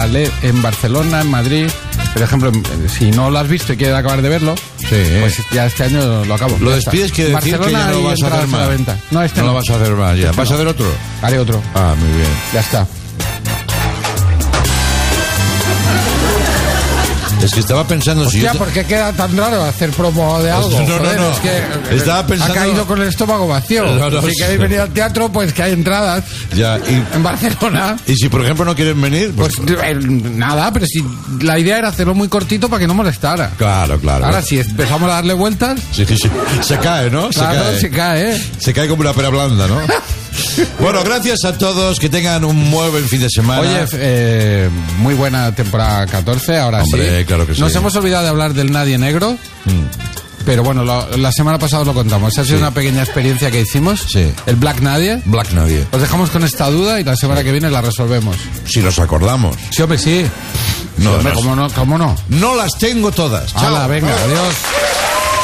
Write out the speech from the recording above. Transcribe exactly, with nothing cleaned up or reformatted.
¿vale? En Barcelona, en Madrid. Por ejemplo, si no lo has visto y quieres acabar de verlo, Sí. pues ya este año lo acabo. Lo Ya despides, está. quiere decir que Barcelona ya no y vas a hacer entradas la más. venta. No, este no no. lo vas a hacer más ya. Este ¿Vas no. a hacer otro? Haré otro. Ah, muy bien. Ya está. Es que estaba pensando si Hostia, yo... ¿por qué queda tan raro hacer promo de algo? No, no, Joder, no. Es que Estaba pensando- ha caído con el estómago vacío. No, no, si sí. queréis venir al teatro, pues que hay entradas Ya, y, en Barcelona. y si por ejemplo no quieren venir, pues... Pues eh, nada, pero si la idea era hacerlo muy cortito para que no molestara. claro, claro. Ahora, si empezamos a darle vueltas, Sí, sí, sí. Se cae, ¿no? claro, se cae. se cae, ¿eh? Se cae como una pera blanda, ¿no? Bueno, gracias a todos, que tengan un muy buen fin de semana. Oye, eh, muy buena temporada catorce, ahora Hombre, sí. claro que sí. Nos hemos olvidado de hablar del Nadie Negro, Mm. pero bueno, lo- la semana pasada os lo contamos. Ha sido Sí. una pequeña experiencia que hicimos. Sí. El Black Nadie. Black Nadie. Os dejamos con esta duda y la semana que viene la resolvemos. Si nos acordamos. Sí, hombre, sí. No, Sí, hombre, no. ¿cómo no? ¿Cómo no? No las tengo todas. Chao. Hala, venga, adiós.